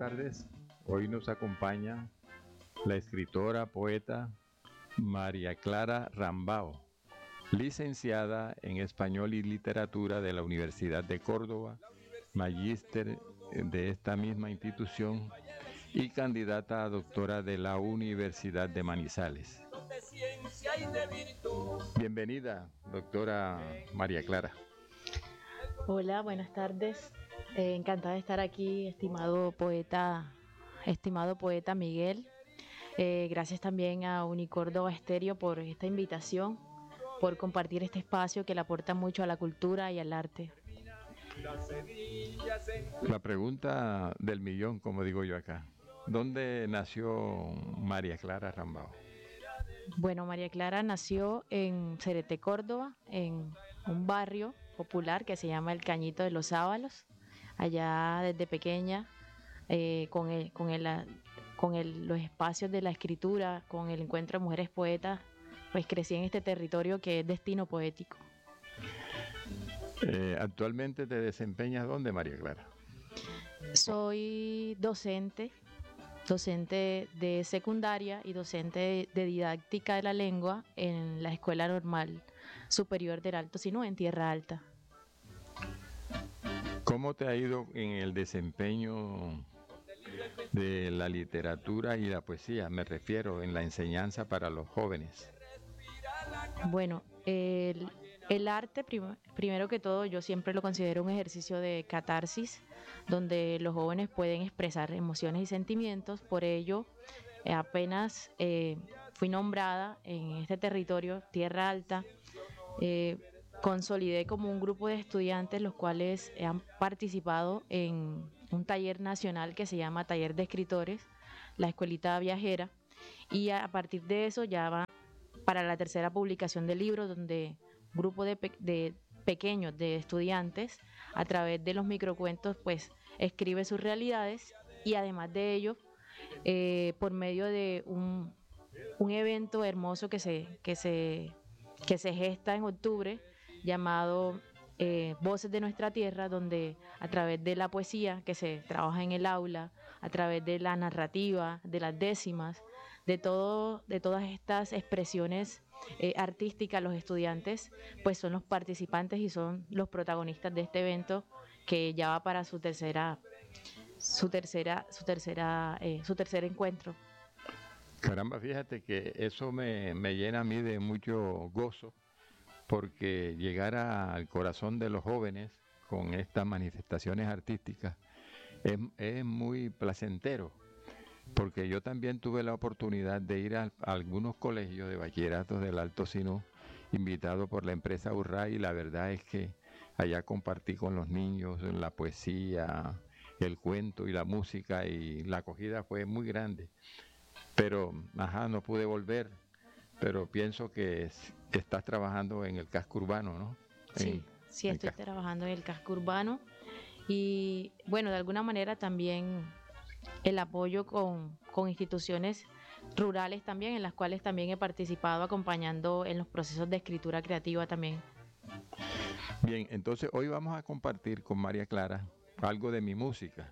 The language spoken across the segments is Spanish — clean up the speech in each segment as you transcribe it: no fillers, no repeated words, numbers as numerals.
tardes. Hoy nos acompaña la escritora, poeta María Clara Rambao, licenciada en Español y Literatura de la Universidad de Córdoba, magíster de esta misma institución y candidata a doctora de la Universidad de Manizales. Bienvenida, doctora María Clara. Hola, buenas tardes. Encantada de estar aquí, estimado poeta Miguel. Gracias también a Unicórdoba Estéreo por esta invitación, por compartir este espacio que le aporta mucho a la cultura y al arte. La pregunta del millón, como digo yo acá. ¿Dónde nació María Clara Rambao? Bueno, María Clara nació en Cereté, Córdoba, en un barrio popular que se llama El Cañito de los Sábalos. Allá desde pequeña, los espacios de la escritura, con el encuentro de mujeres poetas, pues crecí en este territorio que es destino poético. ¿Actualmente te desempeñas dónde, María Clara? Soy docente de secundaria y docente de didáctica de la lengua en la Escuela Normal Superior del Alto Sinú, en Tierra Alta. ¿Cómo te ha ido en el desempeño de la literatura y la poesía? Me refiero en la enseñanza para los jóvenes. Bueno, el arte, primero que todo, yo siempre lo considero un ejercicio de catarsis, donde los jóvenes pueden expresar emociones y sentimientos. Por ello, apenas fui nombrada en este territorio, Tierra Alta, consolidé como un grupo de estudiantes los cuales han participado en un taller nacional que se llama Taller de Escritores, la Escuelita Viajera, y a partir de eso ya va para la tercera publicación del libro, donde un grupo de pequeños, de estudiantes, a través de los microcuentos, pues escribe sus realidades, y además de ello, por medio de un evento hermoso que se gesta en octubre, llamado Voces de Nuestra Tierra, donde a través de la poesía que se trabaja en el aula, a través de la narrativa, de las décimas, de todas estas expresiones artísticas, los estudiantes pues son los participantes y son los protagonistas de este evento, que ya va para su tercer encuentro. Caramba, fíjate que eso me llena a mí de mucho gozo, porque llegar al corazón de los jóvenes con estas manifestaciones artísticas es muy placentero, porque yo también tuve la oportunidad de ir a algunos colegios de bachilleratos del Alto Sinú, invitado por la empresa URRA, y la verdad es que allá compartí con los niños la poesía, el cuento y la música, y la acogida fue muy grande. Pero, no pude volver, pero pienso que estás trabajando en el casco urbano, ¿no? Sí, estoy trabajando en el casco urbano, y bueno, de alguna manera también el apoyo con instituciones rurales también, en las cuales también he participado acompañando en los procesos de escritura creativa también. Bien, entonces hoy vamos a compartir con María Clara algo de mi música.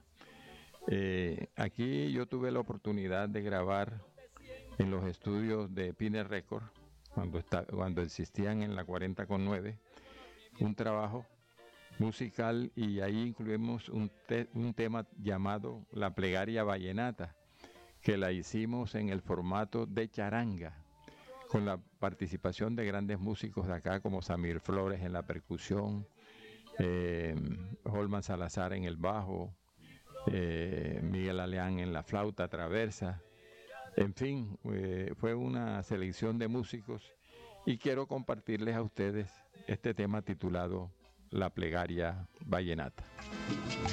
Aquí yo tuve la oportunidad de grabar en los estudios de Pine Record, cuando existían en la 40,9, un trabajo musical, y ahí incluimos un tema llamado La Plegaria Vallenata, que la hicimos en el formato de charanga, con la participación de grandes músicos de acá como Samir Flores en la percusión, Holman Salazar en el bajo, Miguel Aleán en la flauta traversa. En fin, fue una selección de músicos, y quiero compartirles a ustedes este tema titulado La Plegaria Vallenata.